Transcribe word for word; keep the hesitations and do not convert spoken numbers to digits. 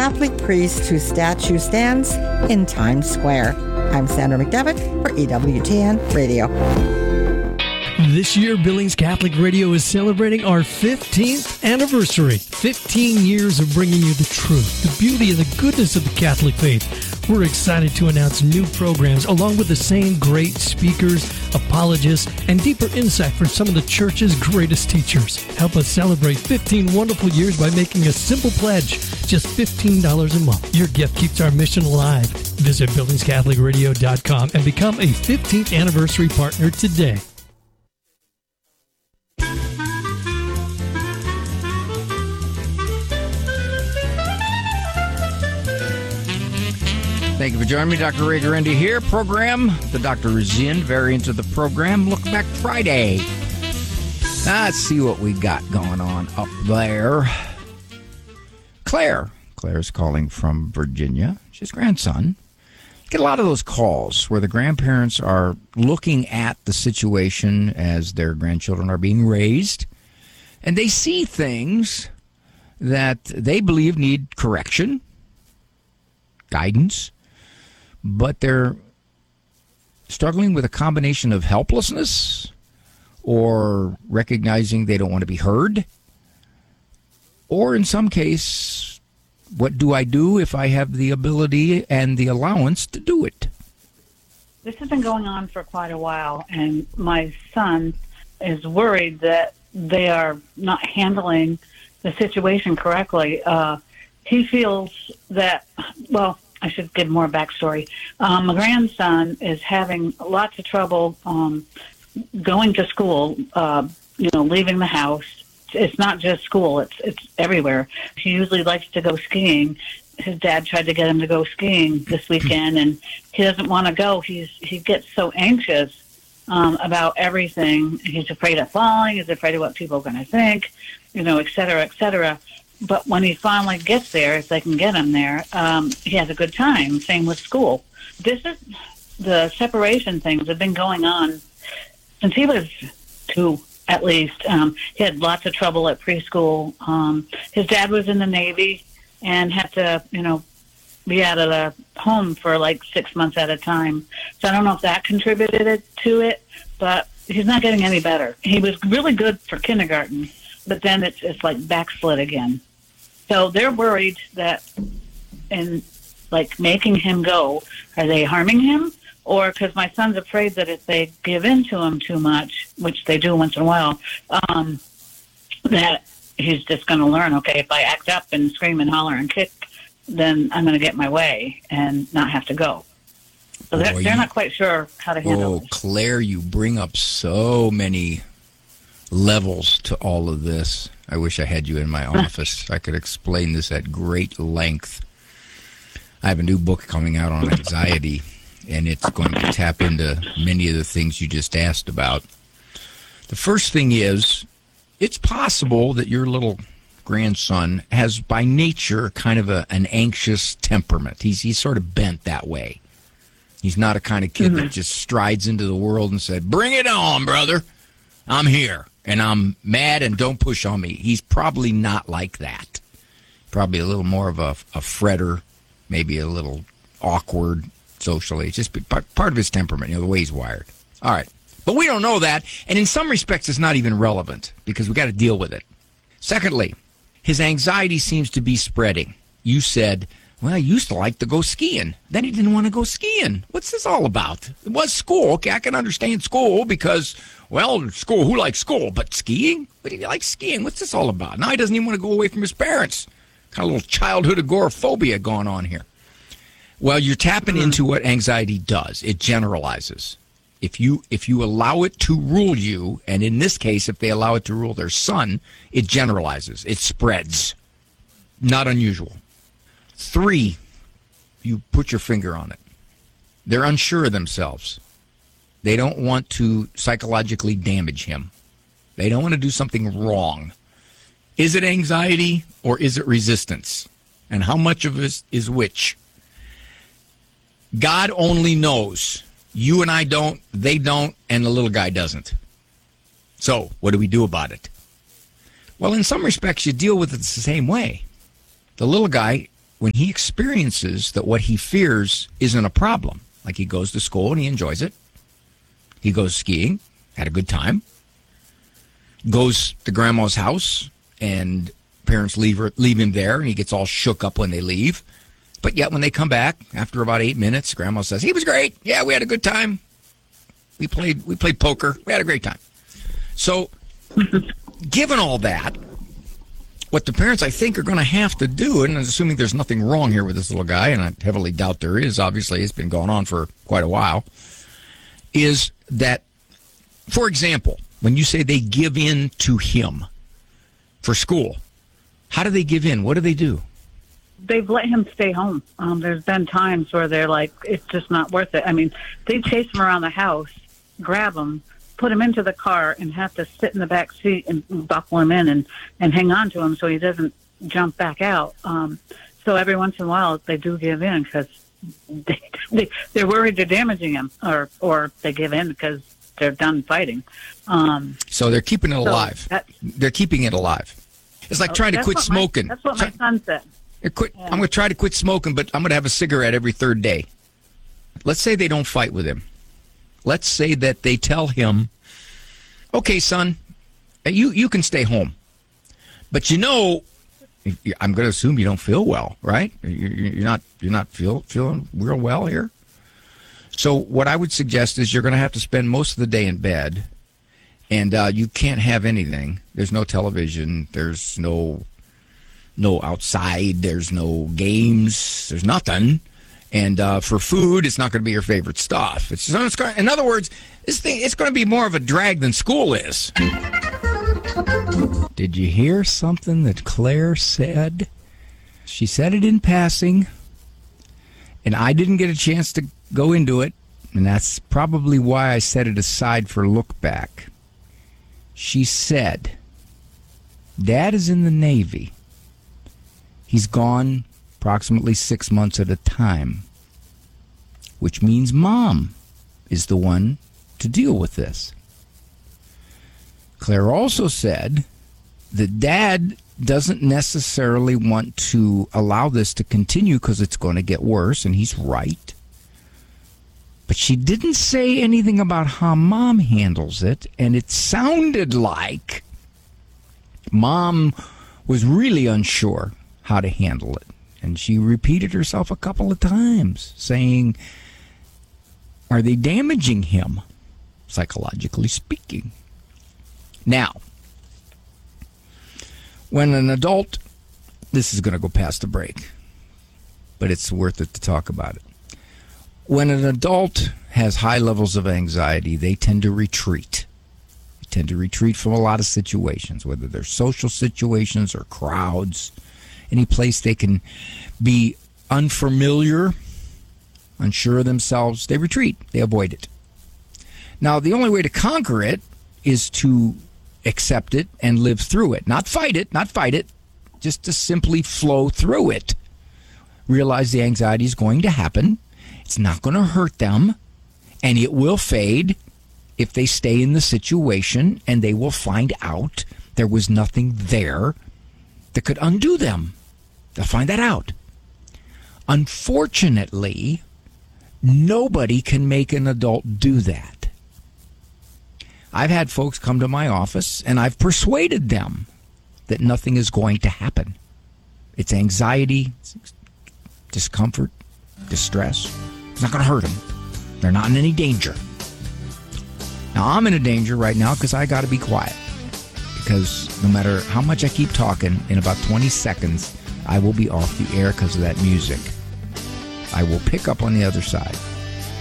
Catholic priest whose statue stands in Times Square. I'm Sandra McDevitt for E W T N Radio. This year, Billings Catholic Radio is celebrating our fifteenth anniversary. fifteen years of bringing you the truth, the beauty, and the goodness of the Catholic faith. We're excited to announce new programs along with the same great speakers, apologists, and deeper insight from some of the church's greatest teachers. Help us celebrate fifteen wonderful years by making a simple pledge, just fifteen dollars a month. Your gift keeps our mission alive. Visit billings catholic radio dot com and become a fifteenth anniversary partner today. Thank you for joining me. Doctor Ray Guarendi here. Program, the Doctor is in. Variant of the program. Look back Friday. Let's see what we got going on up there. Claire. Claire's calling from Virginia. She's grandson. Get a lot of those calls where the grandparents are looking at the situation as their grandchildren are being raised, and they see things that they believe need correction, guidance, but they're struggling with a combination of helplessness or recognizing they don't want to be heard, or in some case, what do I do if I have the ability and the allowance to do it? This has been going on for quite a while, and my son is worried that they are not handling the situation correctly. Uh, he feels that, well, I should give more backstory. Um, my grandson is having lots of trouble um, going to school, uh, you know, leaving the house. It's not just school, it's it's everywhere. He usually likes to go skiing. His dad tried to get him to go skiing this weekend, and he doesn't want to go. He's He gets so anxious um, about everything. He's afraid of falling. He's afraid of what people are going to think, you know, et cetera, et cetera. But when he finally gets there, if they can get him there, um, he has a good time. Same with school. This is the separation things have been going on since he was two, at least. Um, he had lots of trouble at preschool. Um, his dad was in the Navy and had to, you know, be out of the home for like six months at a time. So I don't know if that contributed to it, but he's not getting any better. He was really good for kindergarten, but then it's it's like backslid again. So they're worried that in like making him go, are they harming him? Or because my son's afraid that if they give in to him too much, which they do once in a while, um, that he's just going to learn, okay, if I act up and scream and holler and kick, then I'm going to get my way and not have to go. So they're, Boy, they're you, not quite sure how to handle oh, it. Claire, you bring up so many levels to all of this. I wish I had you in my office. I could explain this at great length. I have a new book coming out on anxiety, and it's going to tap into many of the things you just asked about. The first thing is, it's possible that your little grandson has by nature kind of a, an anxious temperament. He's he's sort of bent that way. He's not a kind of kid mm-hmm. that just strides into the world and said, "Bring it on, brother. I'm here, and I'm mad, and don't push on me." He's probably not like that. Probably a little more of a, a fretter, maybe a little awkward socially. It's just part of his temperament, you know, the way he's wired. All right. But we don't know that, and in some respects it's not even relevant because we got to deal with it. Secondly, his anxiety seems to be spreading. You said, well, I used to like to go skiing. Then he didn't want to go skiing. What's this all about? It was school. Okay, I can understand school because, well, school, who likes school? But skiing? What do you like skiing? What's this all about? Now he doesn't even want to go away from his parents. Kind of a little childhood agoraphobia going on here. Well, you're tapping into what anxiety does. It generalizes. If you if you allow it to rule you, and in this case, if they allow it to rule their son, it generalizes. It spreads. Not unusual. Three, you put your finger on it. They're unsure of themselves. They don't want to psychologically damage him. They don't want to do something wrong. Is it anxiety or is it resistance? And how much of this is which? God only knows. You and I don't, they don't, and the little guy doesn't. So, what do we do about it? Well, in some respects, you deal with it the same way. The little guy when he experiences that what he fears isn't a problem, like he goes to school and he enjoys it, he goes skiing, had a good time, goes to grandma's house and parents leave her, leave him there and he gets all shook up when they leave. But yet when they come back after about eight minutes, grandma says, he was great. Yeah, we had a good time. We played we played poker. We had a great time. So given all that, what the parents, I think, are going to have to do, and assuming there's nothing wrong here with this little guy, and I heavily doubt there is, obviously it's been going on for quite a while, is that, for example, when you say they give in to him for school, how do they give in? What do they do? They've let him stay home. Um, there's been times where they're like, it's just not worth it. I mean, they chase him around the house, grab him, put him into the car, and have to sit in the back seat and buckle him in and, and hang on to him so he doesn't jump back out. Um, so every once in a while, they do give in because they, they, they're worried they're damaging him, or, or they give in because they're done fighting. Um, so they're keeping it so alive. that, they're keeping it alive. It's like trying to that's quit what smoking. My, that's what my son said. Quit, Yeah. I'm going to try to quit smoking, but I'm going to have a cigarette every third day. Let's say they don't fight with him. Let's say that they tell him, okay, son, you, you can stay home. But you know, I'm going to assume you don't feel well, right? You're, you're not you're not feel, feeling real well here. So what I would suggest is you're going to have to spend most of the day in bed, and uh, you can't have anything. There's no television. There's no... no outside, there's no games, there's nothing. And uh, for food, it's not going to be your favorite stuff. It's, it's going, in other words, this thing, it's going to be more of a drag than school is. Did you hear something that Claire said? She said it in passing, and I didn't get a chance to go into it, and that's probably why I set it aside for look back. She said, Dad is in the Navy. He's gone approximately six months at a time, which means Mom is the one to deal with this. Claire also said that Dad doesn't necessarily want to allow this to continue because it's going to get worse, and he's right. But she didn't say anything about how Mom handles it, and it sounded like Mom was really unsure how to handle it. And she repeated herself a couple of times, saying, are they damaging him, psychologically speaking? Now, when an adult, this is going to go past the break, but it's worth it to talk about it. When an adult has high levels of anxiety, they tend to retreat. They tend to retreat from a lot of situations, whether they're social situations or crowds. Any place they can be unfamiliar, unsure of themselves, they retreat. They avoid it. Now, the only way to conquer it is to accept it and live through it. Not fight it, not fight it, just to simply flow through it. Realize the anxiety is going to happen. It's not going to hurt them, and it will fade if they stay in the situation, and they will find out there was nothing there that could undo them. They'll find that out. Unfortunately, nobody can make an adult do that. I've had folks come to my office, and I've persuaded them that nothing is going to happen. It's anxiety, it's discomfort, distress. It's not going to hurt them. They're not in any danger. Now, I'm in a danger right now because I got to be quiet. Because no matter how much I keep talking, in about twenty seconds, I will be off the air because of that music. I will pick up on the other side.